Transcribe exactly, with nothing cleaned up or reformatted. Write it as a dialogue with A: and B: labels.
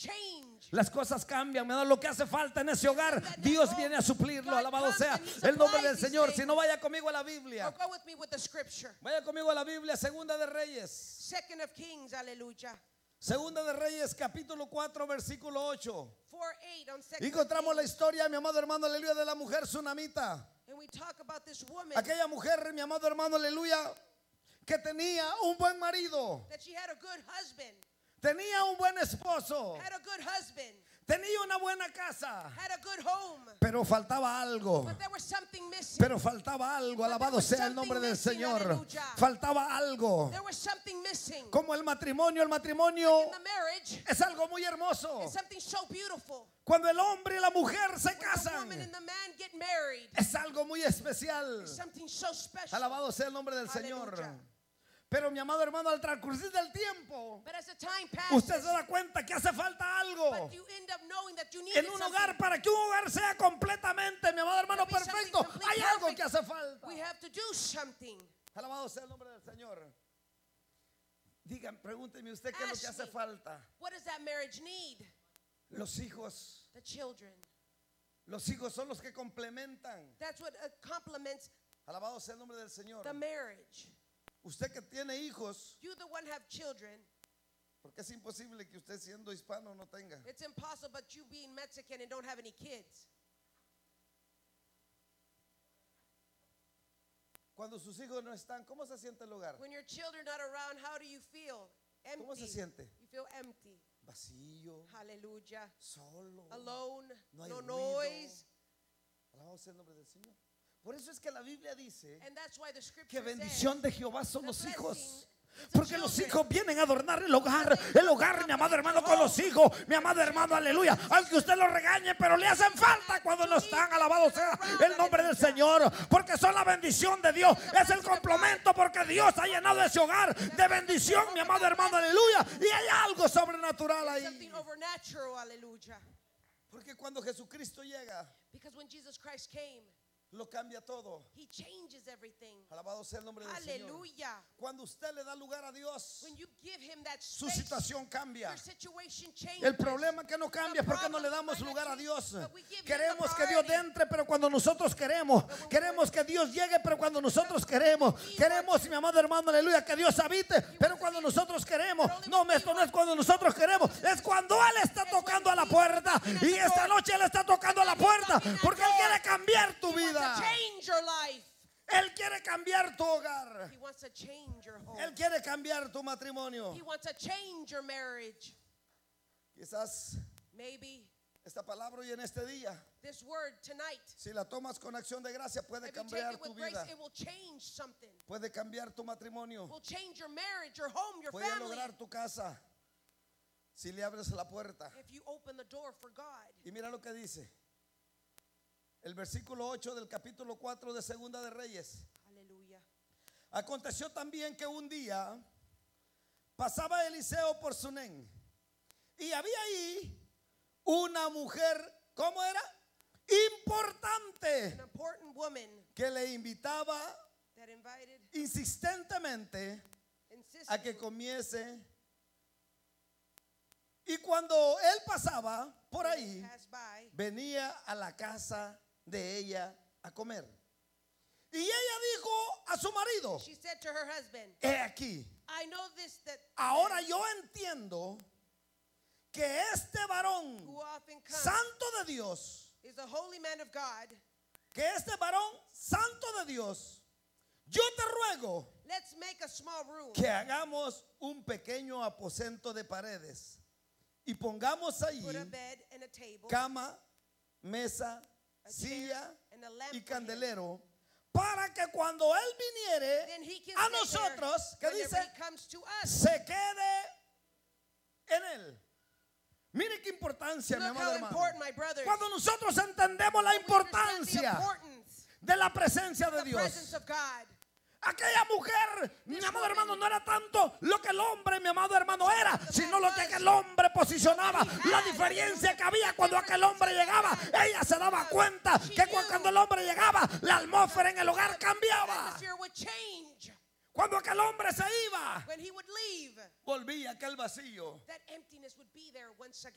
A: Las cosas cambian, mi amado. Lo que hace falta en ese hogar, Dios viene a suplirlo. Alabado sea el nombre del Señor. Si no, vaya conmigo a la Biblia. Vaya conmigo a la Biblia, Segunda de Reyes.
B: Second of Kings, aleluya.
A: Segunda de Reyes, capítulo cuatro, versículo ocho.
B: four eight on Second
A: Y
B: of
A: encontramos la
B: Kings.
A: historia, mi amado hermano, aleluya, de la mujer tsunamita.
B: And we talk about this woman
A: Aquella mujer, mi amado hermano, aleluya, que tenía un buen marido,
B: that she had a good husband,
A: tenía un buen esposo,
B: had a good husband,
A: tenía una buena casa,
B: had a good home,
A: pero faltaba algo.
B: but there was something missing.
A: Pero faltaba algo, alabado sea el nombre del Señor. Faltaba algo.
B: There was something missing.
A: Como el matrimonio, el matrimonio
B: In the marriage,
A: es algo muy hermoso.
B: it's something so beautiful.
A: Cuando el hombre y la mujer se
B: When the
A: casan,
B: woman and the man get married,
A: es algo muy especial.
B: it's something so special.
A: Alabado sea el nombre del Señor.
B: Aleluya.
A: Pero mi amado hermano, al transcurrir del tiempo,
B: But as the time
A: usted
B: passes,
A: se da cuenta que hace falta algo
B: but you end up knowing that you need
A: en un hogar. Para que un hogar sea completamente, mi amado hermano,
B: To be something
A: perfecto,
B: complete,
A: hay algo
B: perfect.
A: que hace falta.
B: We have to do something.
A: Alabado sea el nombre del Señor. Digan, pregúnteme usted qué es lo que
B: Ask
A: hace
B: me.
A: falta.
B: What does that marriage need?
A: Los hijos.
B: The children.
A: Los hijos son los que complementan.
B: That's what uh, complements
A: Alabado sea el nombre del Señor.
B: the marriage.
A: Usted que tiene hijos,
B: You the one have children.
A: porque es imposible que usted siendo hispano no tenga.
B: It's impossible, but you being Mexican and don't have any kids.
A: Cuando sus hijos no están, ¿cómo se siente el hogar?
B: When your children not around, how do you feel? Empty.
A: ¿Cómo se siente?
B: You feel empty.
A: Vacío,
B: Hallelujah.
A: solo,
B: Alone.
A: no hay
B: No
A: ruido.
B: noise.
A: Alabado sea el nombre del Señor. Por eso es que la Biblia dice
B: And that's why the scripture
A: que
B: says
A: bendición de Jehová son
B: the
A: los
B: blessing
A: hijos.
B: is the
A: Porque los
B: children.
A: hijos vienen a adornar el hogar. El hogar, mi amado hermano, con los hijos. Mi amado hermano, aleluya. Aunque usted lo regañe, pero le hacen falta cuando no están. Alabado sea el nombre del Señor. Porque son la bendición de Dios. Es el complemento porque Dios ha llenado ese hogar de bendición, mi amado hermano, aleluya. Y hay algo sobrenatural ahí.
B: something overnatural. Hallelujah.
A: Porque cuando Jesucristo llega,
B: Because when Jesus Christ came,
A: lo cambia todo.
B: he changes everything.
A: Alabado sea el nombre del Señor.
B: Hallelujah.
A: Cuando usted le da lugar a Dios,
B: When you give him that
A: su
B: space,
A: situación cambia.
B: your situation changes.
A: El problema que no cambia es
B: The
A: porque no le
B: problem
A: damos
B: is that
A: lugar a
B: you-
A: Dios.
B: but we give him the
A: Queremos que Dios
B: priority.
A: entre, pero cuando nosotros queremos. Queremos que Dios llegue, pero cuando nosotros queremos. Queremos, mi amado hermano, aleluya, que Dios habite, pero cuando nosotros queremos. No, esto no es cuando nosotros queremos. Es cuando Él está tocando a la puerta. Y esta noche Él está tocando a la puerta. Porque Él quiere cambiar tu
B: He wants
A: vida.
B: to change your life.
A: Él quiere cambiar tu hogar.
B: He wants to change your home.
A: Él quiere cambiar tu matrimonio.
B: He wants to change your marriage.
A: Quizás
B: Maybe
A: esta palabra hoy en este día,
B: this word tonight,
A: si la tomas con acción de gracia, puede
B: if you take
A: cambiar
B: it
A: tu
B: with grace,
A: vida.
B: it will change something.
A: Puede cambiar tu matrimonio.
B: Will change your marriage, your home, your
A: Puede
B: family.
A: lograr tu casa si le abres la puerta.
B: If you open the door for God.
A: Y mira lo que dice el versículo ocho del capítulo cuatro de Segunda de Reyes.
B: Hallelujah.
A: Aconteció también que un día pasaba Eliseo por Sunén y había ahí una mujer, ¿cómo era? Importante,
B: An important woman
A: que le invitaba
B: that invited,
A: insistentemente
B: insisted,
A: a que comiese. Y cuando él pasaba por ahí,
B: passed by,
A: venía a la casa de ella a comer. Y ella dijo a su marido:
B: she said to her husband,
A: he aquí,
B: I know this, that
A: ahora yo entiendo que este varón
B: who often comes
A: santo de Dios,
B: is a holy man of God.
A: que este varón santo de Dios, yo te ruego
B: Let's make a small room
A: que hagamos un pequeño aposento de paredes y pongamos allí
B: put a bed and a table,
A: cama, mesa,
B: a chair,
A: silla
B: and a lamp
A: y
B: for him.
A: candelero, para que cuando él viniere
B: Then he can
A: a
B: stay
A: nosotros,
B: there
A: que
B: whenever
A: dice,
B: he comes to us.
A: se quede en él. Mire qué importancia, mi
B: Look
A: amado
B: how
A: hermano.
B: important, my brothers.
A: Cuando nosotros entendemos la
B: We understand the
A: importancia
B: importance,
A: de la presencia de
B: the presence
A: Dios.
B: of God.
A: Aquella mujer, mi amado hermano, no era tanto lo que el hombre, mi amado hermano, era, sino lo que aquel hombre posicionaba. La diferencia que había cuando aquel hombre llegaba, ella se daba cuenta que cuando el hombre llegaba, la atmósfera en el hogar cambiaba.
B: Atmosphere would change
A: Cuando aquel hombre se iba,
B: when he would leave.
A: volvía aquel vacío.
B: That emptiness would be there once